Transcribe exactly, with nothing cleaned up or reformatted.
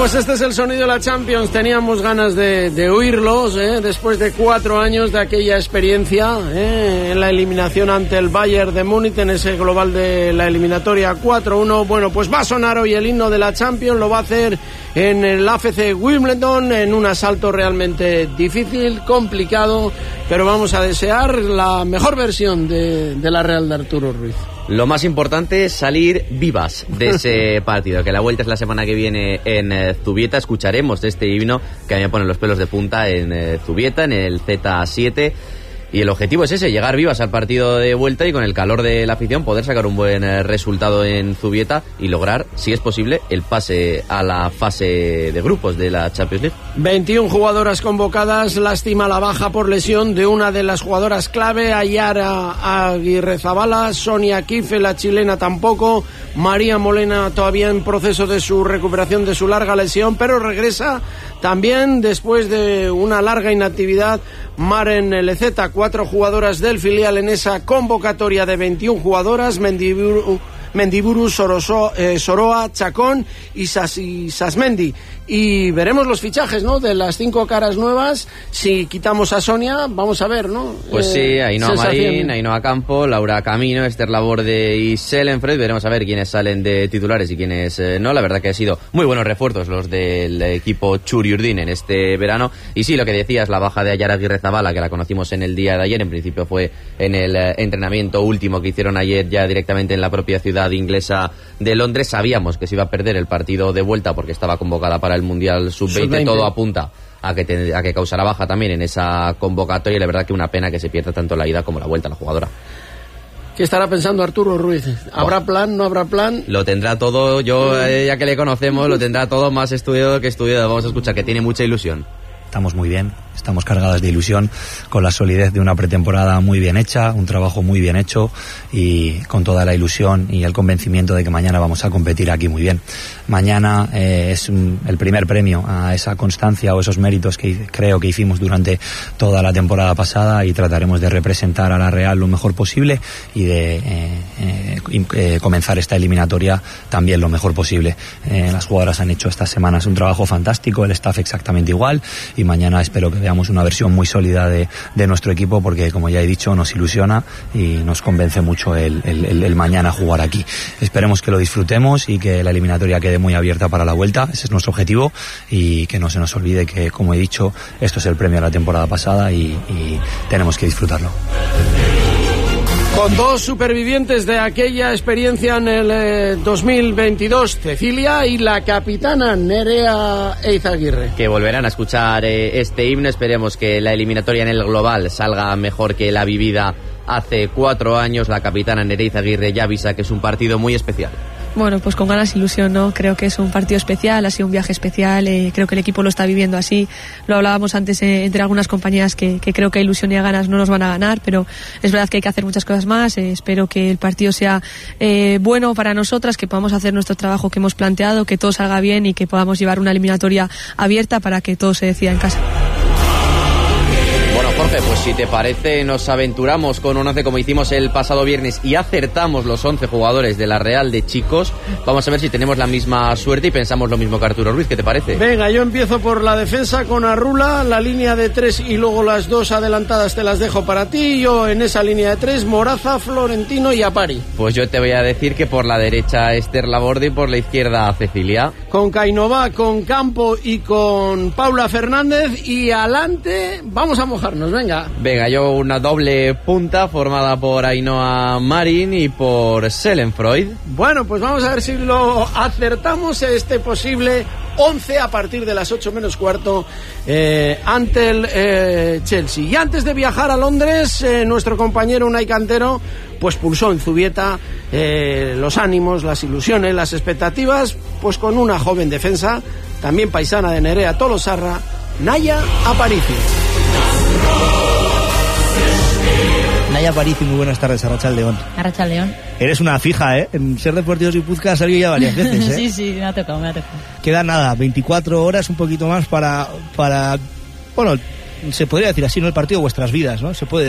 pues este es el sonido de la Champions. Teníamos ganas de, de oírlos, ¿eh? Después de cuatro años de aquella experiencia, ¿eh? En la eliminación ante el Bayern de Múnich, en ese global de la eliminatoria cuatro uno. Bueno, pues va a sonar hoy el himno de la Champions, lo va a hacer en el A F C Wimbledon, en un asalto realmente difícil, complicado, pero vamos a desear la mejor versión de, de la Real de Arturo Ruiz. Lo más importante es salir vivas de ese partido, que la vuelta es la semana que viene en eh, Zubieta. Escucharemos de este himno que a mí me pone los pelos de punta en eh, Zubieta, en el Z siete. Y el objetivo es ese, llegar vivas al partido de vuelta y con el calor de la afición poder sacar un buen eh, resultado en Zubieta y lograr, si es posible, el pase a la fase de grupos de la Champions League. veintiuna jugadoras convocadas, lástima la baja por lesión de una de las jugadoras clave, Ayara Aguirrezabala, Sonia Kife, la chilena tampoco, María Molina todavía en proceso de su recuperación de su larga lesión, pero regresa también después de una larga inactividad Maren Lezeta. Cuatro jugadoras del filial en esa convocatoria de veintiuna jugadoras: Mendiburu, Mendiburu Soroso, eh, Soroa, Chacón y, Sas, y Sasmendi. Y veremos los fichajes, ¿no?, de las cinco caras nuevas. Si quitamos a Sonia, vamos a ver, ¿no? Pues eh, sí, Ainhoa Marín, Ainhoa Campo, Laura Camino, Esther Laborde y Selenfred. Veremos a ver quiénes salen de titulares y quiénes eh, no. La verdad que han sido muy buenos refuerzos los del equipo Txuri Urdin en este verano. Y sí, lo que decías, la baja de Ayara Aguirrezabala, que la conocimos en el día de ayer, en principio fue en el eh, entrenamiento último que hicieron ayer ya directamente en la propia ciudad inglesa de Londres. Sabíamos que se iba a perder el partido de vuelta porque estaba convocada para el Mundial sub veinte. Todo apunta a que, te, a que causará baja también en esa convocatoria, y la verdad que una pena que se pierda tanto la ida como la vuelta la jugadora. ¿Qué estará pensando Arturo Ruiz? ¿Habrá oh. plan? ¿No habrá plan? Lo tendrá todo, yo eh, ya que le conocemos, lo tendrá todo más estudiado que estudiado. Vamos a escuchar que tiene mucha ilusión. Estamos muy bien, estamos cargadas de ilusión, con la solidez de una pretemporada muy bien hecha, un trabajo muy bien hecho y con toda la ilusión y el convencimiento de que mañana vamos a competir aquí muy bien. Mañana eh, es un, el primer premio a esa constancia o esos méritos que creo que hicimos durante toda la temporada pasada, y trataremos de representar a la Real lo mejor posible y de eh, eh, eh, comenzar esta eliminatoria también lo mejor posible. Eh, las jugadoras han hecho estas semanas un trabajo fantástico, el staff exactamente igual, y mañana espero que veamos una versión muy sólida de, de nuestro equipo, porque como ya he dicho, nos ilusiona y nos convence mucho el, el, el, el mañana jugar aquí. Esperemos que lo disfrutemos y que la eliminatoria quede muy abierta para la vuelta. Ese es nuestro objetivo, y que no se nos olvide que, como he dicho, esto es el premio a la temporada pasada y, y tenemos que disfrutarlo. Con dos supervivientes de aquella experiencia en el eh, dos mil veintidós, Cecilia y la capitana Nerea Eizaguirre. Que volverán a escuchar eh, este himno. Esperemos que la eliminatoria en el global salga mejor que la vivida hace cuatro años. La capitana Nerea Eizaguirre ya avisa que es un partido muy especial. Bueno, pues con ganas, ilusión, ¿no? Creo que es un partido especial, ha sido un viaje especial, eh, creo que el equipo lo está viviendo así. Lo hablábamos antes eh, entre algunas compañías que, que creo que ilusión y a ganas no nos van a ganar, pero es verdad que hay que hacer muchas cosas más. Eh, espero que el partido sea eh, bueno para nosotras, que podamos hacer nuestro trabajo que hemos planteado, que todo salga bien y que podamos llevar una eliminatoria abierta para que todo se decida en casa. Jorge, pues si te parece nos aventuramos con un once como hicimos el pasado viernes y acertamos los once jugadores de la Real de chicos. Vamos a ver si tenemos la misma suerte y pensamos lo mismo que Arturo Ruiz. ¿Qué te parece? Venga, yo empiezo por la defensa con Arrula, la línea de tres y luego las dos adelantadas te las dejo para ti. Yo en esa línea de tres, Moraza, Florentino y Apari. Pues yo te voy a decir que por la derecha Esther Laborde y por la izquierda Cecilia. Con Cainova, con Campo y con Paula Fernández, y adelante vamos a mojarnos. Venga. Venga, yo una doble punta formada por Ainhoa Marín y por Selenfreud. Bueno, pues vamos a ver si lo acertamos, este posible once a partir de las ocho menos cuarto eh, ante el eh, Chelsea. Y antes de viajar a Londres, eh, nuestro compañero Unai Cantero pues pulsó en Zubieta eh, los ánimos, las ilusiones, las expectativas, pues con una joven defensa, también paisana de Nerea Tolosarra, Naya Aparici. Naya Aparici, muy buenas tardes, Arratsaldeon. Arratsaldeon. Eres una fija, ¿eh? En Ser Deportivos Guipúzcoa has salido ya varias veces, ¿eh? Sí, sí, me ha tocado, me ha tocado. Queda nada, veinticuatro horas, un poquito más para, para, bueno, se podría decir así, ¿no? El partido de vuestras vidas, ¿no? Se puede